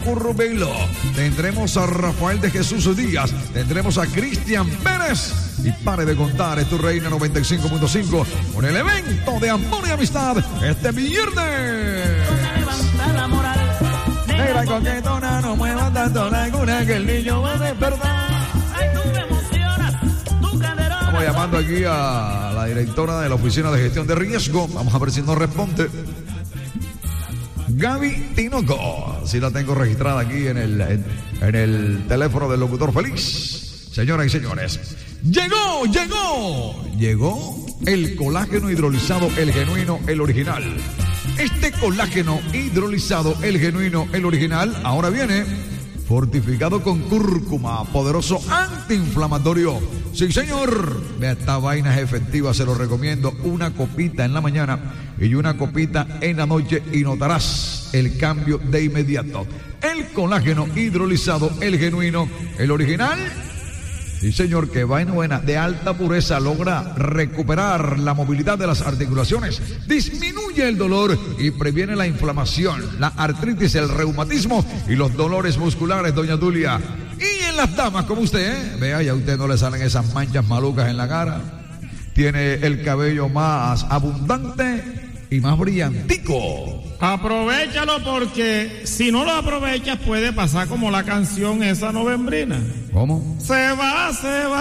Urbelo, tendremos a Rafael de Jesús Díaz, tendremos a Cristian Pérez y pare de contar, es tu Reina 95.5 con el evento de amor y amistad este viernes. Negra coquetona, no mueva tanto la cuna que el niño va a despertar. Estamos llamando aquí a la directora de la Oficina de Gestión de Riesgo, vamos a ver si nos responde. Gaby Tinoco, si la tengo registrada aquí en el teléfono del locutor feliz. Señoras y señores, llegó el colágeno hidrolizado, el genuino, el original. Este colágeno hidrolizado, el genuino, el original, ahora viene fortificado con cúrcuma, poderoso antiinflamatorio. Sí, señor. Vea, esta vaina es efectiva, se lo recomiendo. Una copita en la mañana y una copita en la noche y notarás el cambio de inmediato. El colágeno hidrolizado, el genuino, el original. Sí, señor, que vaina buena, de alta pureza, logra recuperar la movilidad de las articulaciones, disminuye el dolor y previene la inflamación, la artritis, el reumatismo y los dolores musculares, doña Tulia. Y en las damas, como usted, vea, ya a usted no le salen esas manchas malucas en la cara, tiene el cabello más abundante y más brillantico. Aprovechalo, porque si no lo aprovechas puede pasar como la canción esa novembrina. ¿Cómo? Se va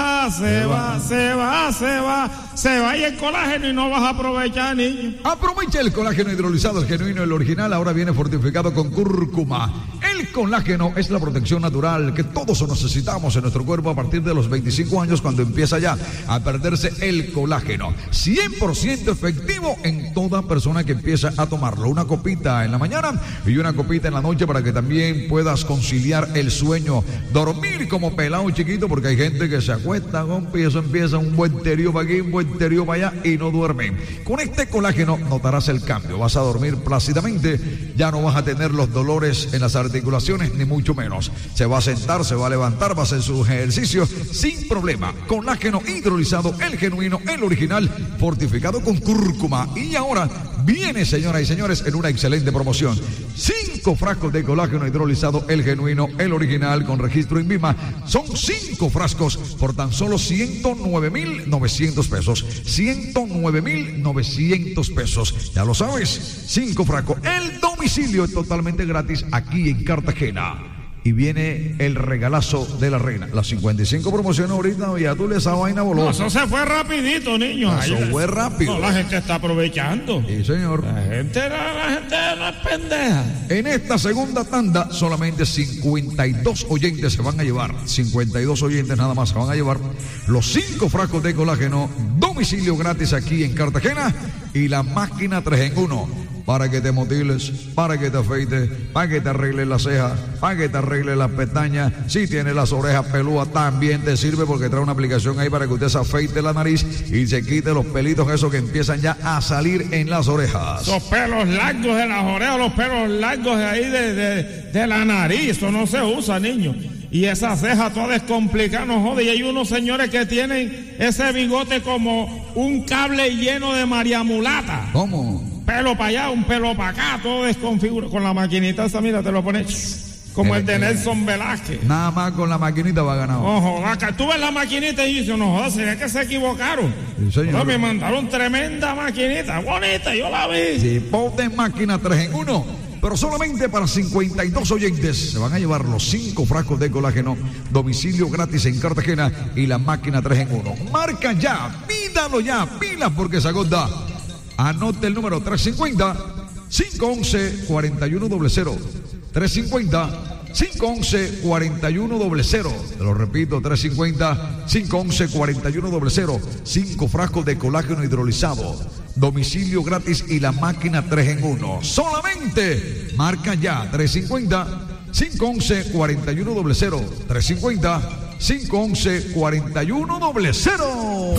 y el colágeno y no vas a aprovechar, niño. Aprovecha el colágeno hidrolizado, el genuino, el original, ahora viene fortificado con cúrcuma. El colágeno es la protección natural que todos necesitamos en nuestro cuerpo a partir de los 25 años, cuando empieza ya a perderse el colágeno. 100% efectivo en toda persona que empieza a tomarlo. Una copita en la mañana y una copita en la noche para que también puedas conciliar el sueño, dormir como pelado chiquito, porque hay gente que se acuesta, compi, y eso empieza un buen terío para aquí, un buen terío para allá y no duerme. Con este colágeno notarás el cambio, vas a dormir plácidamente, ya no vas a tener los dolores en las articulaciones, ni mucho menos. Se va a sentar, se va a levantar, va a hacer sus ejercicios sin problema. Colágeno hidrolizado, el genuino, el original, fortificado con cúrcuma. Y ahora viene, señoras y señores, en una excelente promoción. 5 frascos de colágeno hidrolizado, el genuino, el original, con registro INVIMA. Son 5 frascos por tan solo 109,900 pesos. 109,900 pesos. Ya lo sabes, 5 frascos. El domicilio es totalmente gratis aquí en Cartagena. Y viene el regalazo de la reina. Las 55 promociones ahorita, ya tú le esa vaina voló. No, eso se fue rapidito, niño. Eso fue rápido. No, la gente está aprovechando. Sí, señor. La gente no es pendeja. En esta segunda tanda, solamente 52 oyentes se van a llevar. 52 oyentes nada más se van a llevar los 5 frascos de colágeno. Domicilio gratis aquí en Cartagena. Y la máquina 3 en 1. Para que te motiles, para que te afeites, para que te arregles las cejas, para que te arregles las pestañas. Si tienes las orejas pelúas, también te sirve, porque trae una aplicación ahí para que usted se afeite la nariz y se quite los pelitos esos que empiezan ya a salir en las orejas. Esos pelos largos de las orejas, los pelos largos de ahí de la nariz, eso no se usa, niño. Y esa ceja toda descomplicada, no jode. Y hay unos señores que tienen ese bigote como un cable lleno de María Mulata. ¿Cómo? Pelo para allá, un pelo para acá, todo desconfigurado. Con la maquinita esa, mira, te lo pones como el de Nelson Velázquez. Nada más con la maquinita va a ganar. Ojo, tú ves la maquinita y dices, no jodas, sería que se equivocaron. Sí, señor. No, me mandaron tremenda maquinita, bonita, yo la vi. Sí, ponte máquina 3 en 1. Pero solamente para 52 oyentes se van a llevar los 5 frascos de colágeno, domicilio gratis en Cartagena y la máquina 3 en 1. Marca ya, pídalo ya, pilas porque se agota. Anote el número 350-511-4100. 350-511-4100. Te lo repito, 350-511-4100. 5 frascos de colágeno hidrolizado. Domicilio gratis y la máquina 3 en 1. Solamente marca ya 350-511-4100. 350-511-4100.